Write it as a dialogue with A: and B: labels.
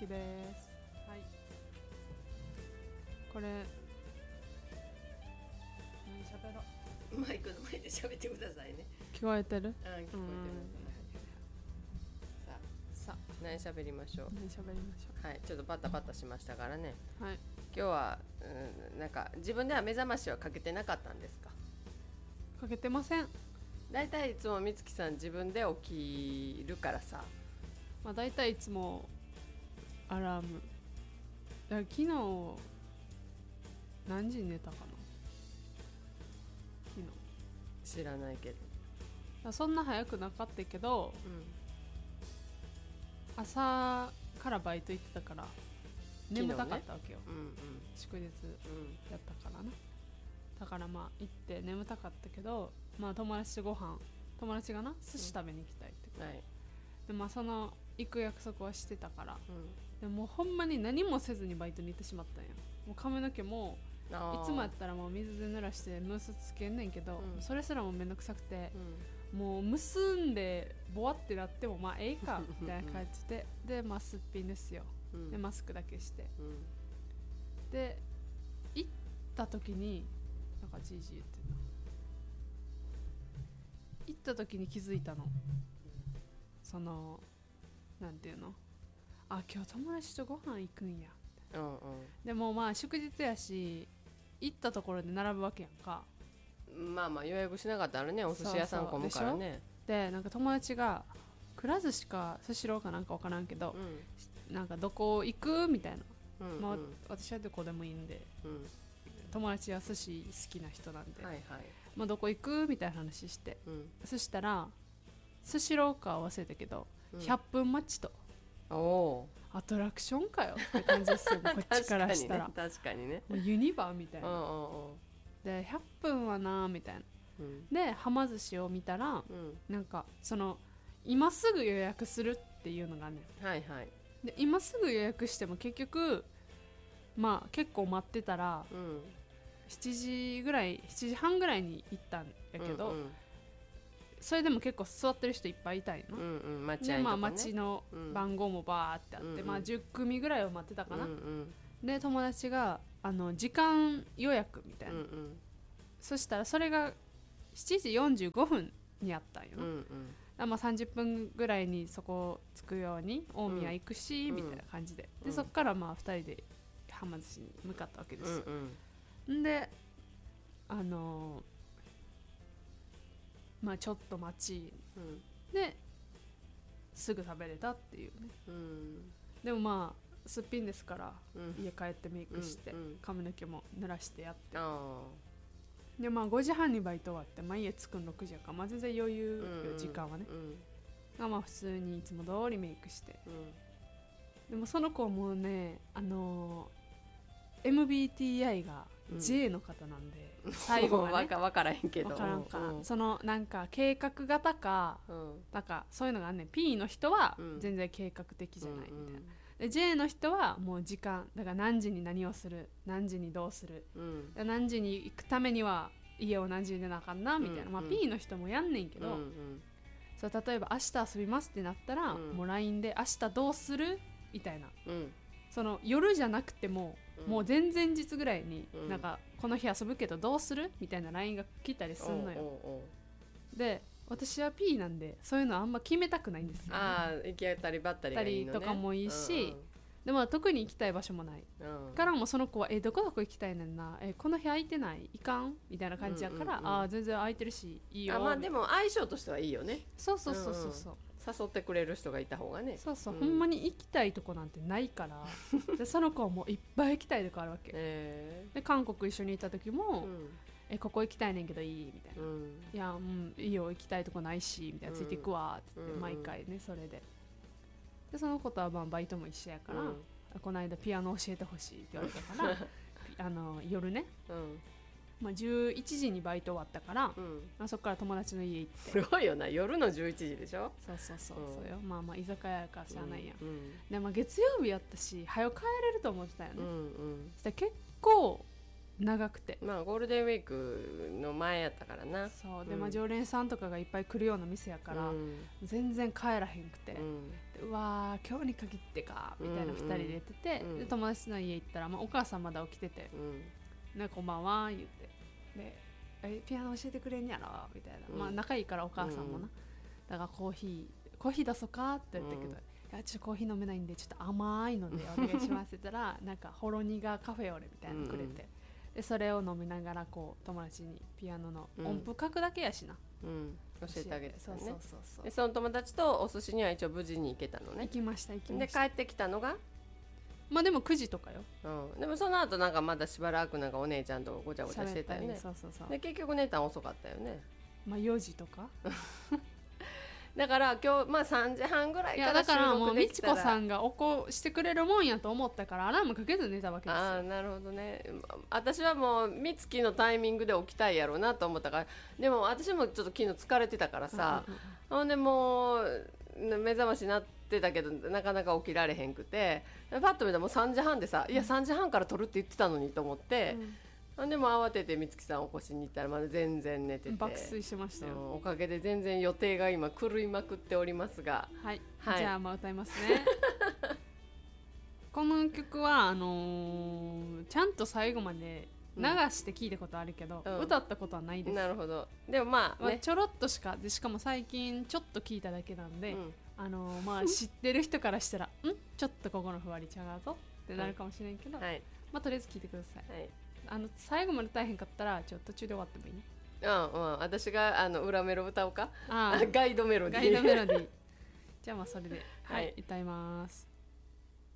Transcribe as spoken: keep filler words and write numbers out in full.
A: きです。はい。これ何喋ろう。
B: マイクの前で喋ってくださいね。
A: 聞こえてる？
B: うん、聞こえてます。さあ、
A: さあ
B: 何喋りましょう。
A: 何喋りましょ
B: はい、ちょっとバタバタしましたからね。
A: う。はい。
B: 今日は、うん、なんか自分では目覚ましはかけてなかったんですか？
A: かけてません。
B: だいたいいつもみつきさん自分で起きるからさ。
A: まあだいたいいつもアラーム。だから昨日何時に寝たかな。昨日。
B: 知らないけど。
A: だからそんな早くなかったけど、
B: うん、
A: 朝からバイト行ってたから眠たかったわけよ、
B: うんうん、
A: 祝日やったからな。だからまあ行って眠たかったけど、まあ友達とご飯友達がな寿司食べに行きたいって、
B: うん、はい、
A: でまあその行く約束はしてたから、
B: うん、
A: でもうほんまに何もせずにバイトに行ってしまったんや。もう髪の毛もいつもやったらもう水で濡らしてムースつけんねんけど、うん、それすらもめんどくさくて、うん、もう結んでボワってなってもまあええかみたいな感じででまあすっぴんですよ、うん、でマスクだけして、うん、で行った時になんかじいじ言ってた。行った時に気づいたの。そのなんていうの、あ今日友達とご飯行くんや、うんうん、でもまあ祝日やし行ったところで並ぶわけやんか。
B: まあまあ予約しなかったらね、お寿司屋さん混むからね。
A: でなんか友達がくら寿司かスシローかなんか分からんけど、うん、なんかどこ行くみたいな、うんうん、まあ、私はどこでもいいんで、うん、友達は寿司好きな人なんで、はいはい、まあ、どこ行くみたいな話して、うん、そしたらスシローか忘れたけど、うん、ひゃっぷん待ちと、おアトラクションかよって感じですよこっちからしたら
B: 確かにね、
A: もうユニバーみたいな、おうおうおうでひゃっぷんはなみたいな、うん、ではま寿司を見たら、うん、なんかその今すぐ予約するっていうのがね、はいはい、で今すぐ予約しても結局まあ結構待ってたら、うん、しちじぐらいしちじはんぐらいに行ったんやけど、うんうん、それでも結構座ってる人いっぱいいたいの、うんうん、待合とかね、でまあ待の番号もバーってあって、うんうん、まあじゅっくみぐらいを待ってたかな、うんうん、で友達があの時間予約みたいな、うんうん、そしたらそれがしちじよんじゅうごふんにあったんよ、うんうん、だまあさんじゅっぷんぐらいにそこ着くように大宮行くし、うん、みたいな感じで、でそっからまあふたりではま寿司に向かったわけですよ、うんうん、であのー、まあちょっと待ち、うん、ですぐ食べれたっていうね、うん、でもまあすっぴんですから、うん、家帰ってメイクして、うんうん、髪の毛も濡らしてやって、でまあごじはんにバイト終わって、まあ、家着くのろくじやから、まあ、全然余裕よ、うん、時間はね、うん、まあ普通にいつも通りメイクして、うん、でもその子もねあのー、エムビーティーアイ が ジェー の方なんで、うん、最後はね
B: 分からへんけど
A: 分からんか、うん、そのなんか計画型か、うん、なんかそういうのがあんねん。 P の人は全然計画的じゃないみたいな、うんうん、で ジェー の人はもう時間だから何時に何をする、何時にどうする、うん、何時に行くためには家を何時に出なあかんなみたいな、うんうん、まあ、P の人もやんねんけど、うんうん、そう例えば明日遊びますってなったら、うん、もう ライン で明日どうするみたいな、うん、その夜じゃなくても、うん、もう前々日ぐらいに、うん、なんかこの日遊ぶけどどうするみたいな ライン が来たりすんのよ。おうおうおうで私は P なんでそういうのあんま決めたくないんですよ、ね、あ
B: あ行き当たりばったりがいいのね、
A: とかもいいし、うんうん、でも特に行きたい場所もない、うん、からもその子はえどこどこ行きたいねんな、えこの日空いてないいかんみたいな感じやから、うんうんうん、あ全然空いてるしいいよ、
B: あ、まあ、でも相性としてはいいよね。
A: そうそうそうそうそう、うん
B: うん、誘ってくれる人がいた方がね。
A: そうそう、うん、ほんまに行きたいとこなんてないからでその子はもういっぱい行きたいとこあるわけ、えー、で韓国一緒に行った時も、うん、えここ行きたいねんけどいいみたいな、うん、いや、うん、いいよ行きたいとこないしみたいな、ついていくわって言って、うん、毎回ねそれででその子とはまあバイトも一緒やから、うん、この間ピアノ教えてほしいって言われたからあの夜ね、うんまあ、じゅういちじにバイト終わったから、うんまあ、そこから友達の家行って。
B: すごいよな、夜のじゅういちじでしょ。
A: そうそうそう、うん、そうよ、まあまあ居酒屋やからしゃあないやん、うんうん、で、まあ、月曜日やったし早く帰れると思ってたよね、うんうん、そしたら結構長くて、
B: まあゴールデンウィークの前やったからな。
A: そうで、うん、まあ、常連さんとかがいっぱい来るような店やから、うん、全然帰らへんくて、うん、うわー今日に限ってかみたいなふたりで出てて、うん、で友達の家行ったら、まあ、お母さんまだ起きてて、うん、ねこんばんは言ってでえピアノ教えてくれんやろみたいな、うん、まあ仲いいからお母さんもな、うん、だからコーヒーコーヒー出そうかって言ったけど、うん、いやちょっとコーヒー飲めないんでちょっと甘いのでお願いしますって言ったらなんかほろ苦カフェオレみたいなのくれて、うん、でそれを飲みながらこう友達にピアノの音符書くだけやしな、
B: うん、教えてあげてたね。
A: そうそうそうそう。
B: でその友達とお寿司には一応無事に行けたのね。
A: 行きました行きました。
B: で帰ってきたのが
A: まあでもくじとかよ、
B: うん、でもその後なんかまだしばらくなんかお姉ちゃんとごちゃごちゃしてたよね。
A: そうそうそう。
B: で結局姉ちゃん遅かったよね。
A: まあよじとか
B: だから今日まあさんじはんぐらいから収録できたら、いやだからもう
A: みちこさんが起こしてくれるもんやと思ったからアラームかけず寝たわけですよ。
B: ああなるほどね。私はもうみつきのタイミングで起きたいやろうなと思ったから、でも私もちょっと昨日疲れてたからさ、うんうんうん、ほんでもう目覚ましなってたけどなかなか起きられへんくて、パッと見たらもうさんじはんでさ、いやさんじはんから撮るって言ってたのにと思って、うん、でも慌てて美月さん起こしに行ったらまだ全然寝てて
A: 爆睡しましたよ、
B: うん、おかげで全然予定が今狂いまくっておりますが、
A: はい、はい、じゃあまあ歌いますねこの曲はあのー、ちゃんと最後まで流して聞いたことあるけど、うん、歌ったことはないです。
B: なるほど。でもまあ、ね、
A: まあ、ちょろっとしかで、しかも最近ちょっと聞いただけなんで、うん、あのー、まあ知ってる人からしたらんちょっとここのふわりちゃうぞってなるかもしれんけど、はい、まあとりあえず聞いてください、はい、あの最後まで大変かったらちょっと途中で終わってもいいね。
B: うんうん、私があの裏メロ歌おうか。あガイドメロディー
A: ガイドメロディーじゃあまあそれで、はい、はい、歌います。